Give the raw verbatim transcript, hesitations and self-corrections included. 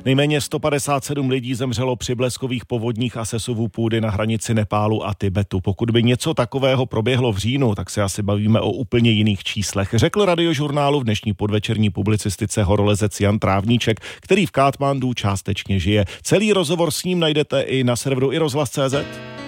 Nejméně sto padesát sedm lidí zemřelo při bleskových povodních a sesuvu půdy na hranici Nepálu a Tibetu. Pokud by něco takového proběhlo v říjnu, tak se asi bavíme o úplně jiných číslech, řekl Radiožurnálu v dnešní podvečerní publicistice horolezec Jan Trávníček, který v Katmandu částečně žije. Celý rozhovor s ním najdete i na serveru i rozhlas tečka cé zet.